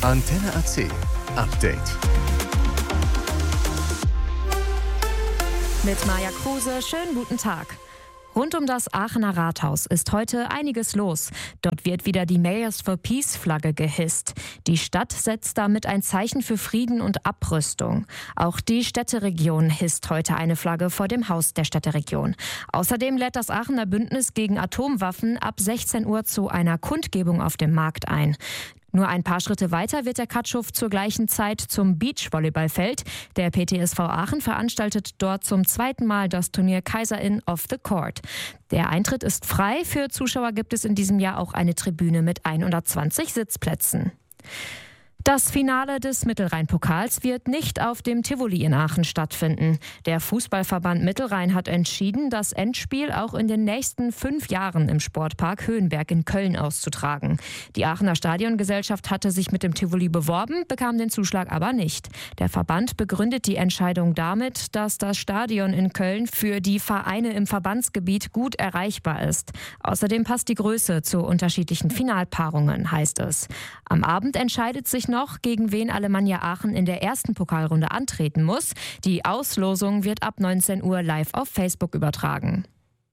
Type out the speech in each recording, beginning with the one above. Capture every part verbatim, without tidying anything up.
Antenne A C Update. Mit Maja Kruse, schönen guten Tag. Rund um das Aachener Rathaus ist heute einiges los. Dort wird wieder die Mayors for Peace Flagge gehisst. Die Stadt setzt damit ein Zeichen für Frieden und Abrüstung. Auch die Städteregion hisst heute eine Flagge vor dem Haus der Städteregion. Außerdem lädt das Aachener Bündnis gegen Atomwaffen ab sechzehn Uhr zu einer Kundgebung auf dem Markt ein. Nur ein paar Schritte weiter wird der Katschuf zur gleichen Zeit zum Beachvolleyballfeld. Der P T S V Aachen veranstaltet dort zum zweiten Mal das Turnier Kaiserin of the Court. Der Eintritt ist frei. Für Zuschauer gibt es in diesem Jahr auch eine Tribüne mit hundertzwanzig Sitzplätzen. Das Finale des Mittelrhein-Pokals wird nicht auf dem Tivoli in Aachen stattfinden. Der Fußballverband Mittelrhein hat entschieden, das Endspiel auch in den nächsten fünf Jahren im Sportpark Höhenberg in Köln auszutragen. Die Aachener Stadiongesellschaft hatte sich mit dem Tivoli beworben, bekam den Zuschlag aber nicht. Der Verband begründet die Entscheidung damit, dass das Stadion in Köln für die Vereine im Verbandsgebiet gut erreichbar ist. Außerdem passt die Größe zu unterschiedlichen Finalpaarungen, heißt es. Am Abend entscheidet sich noch, gegen wen Alemannia Aachen in der ersten Pokalrunde antreten muss. Die Auslosung wird ab neunzehn Uhr live auf Facebook übertragen.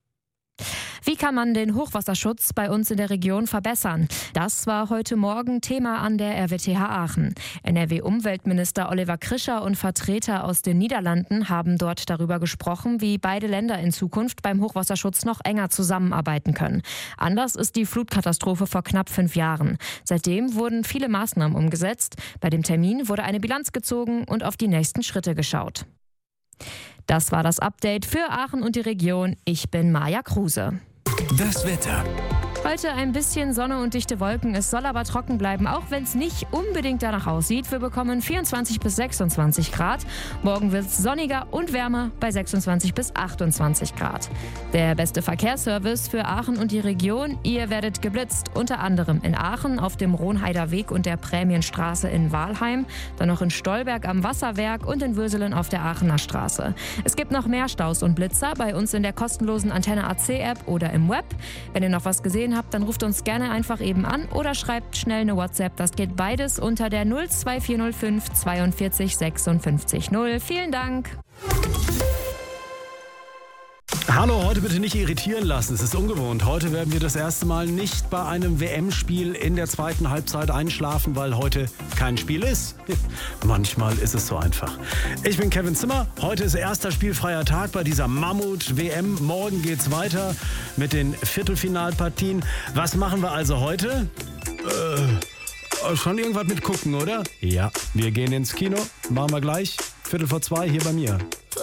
Wie kann man den Hochwasserschutz bei uns in der Region verbessern? Das war heute Morgen Thema an der R W T H Aachen. N R W-Umweltminister Oliver Krischer und Vertreter aus den Niederlanden haben dort darüber gesprochen, wie beide Länder in Zukunft beim Hochwasserschutz noch enger zusammenarbeiten können. Anders ist die Flutkatastrophe vor knapp fünf Jahren. Seitdem wurden viele Maßnahmen umgesetzt. Bei dem Termin wurde eine Bilanz gezogen und auf die nächsten Schritte geschaut. Das war das Update für Aachen und die Region. Ich bin Maja Kruse. Das Wetter. Heute ein bisschen Sonne und dichte Wolken. Es soll aber trocken bleiben, auch wenn es nicht unbedingt danach aussieht. Wir bekommen vierundzwanzig bis sechsundzwanzig Grad. Morgen wird es sonniger und wärmer bei sechsundzwanzig bis achtundzwanzig Grad. Der beste Verkehrsservice für Aachen und die Region. Ihr werdet geblitzt, unter anderem in Aachen auf dem Ronheider Weg und der Prämienstraße in Walheim, dann noch in Stolberg am Wasserwerk und in Würselen auf der Aachener Straße. Es gibt noch mehr Staus und Blitzer bei uns in der kostenlosen Antenne A C App oder im Web. Wenn ihr noch was gesehen habt, dann ruft uns gerne einfach eben an oder schreibt schnell eine WhatsApp. Das geht beides unter der null zwei vier null fünf zweiundvierzig sechsundfünfzig null. Vielen Dank. Hallo, heute bitte nicht irritieren lassen, es ist ungewohnt. Heute werden wir das erste Mal nicht bei einem W M-Spiel in der zweiten Halbzeit einschlafen, weil heute kein Spiel ist. Manchmal ist es so einfach. Ich bin Kevin Zimmer, heute ist erster spielfreier Tag bei dieser Mammut-W M. Morgen geht's weiter mit den Viertelfinalpartien. Was machen wir also heute? Äh, schon irgendwas mit gucken, oder? Ja, wir gehen ins Kino, machen wir gleich, Viertel vor zwei hier bei mir.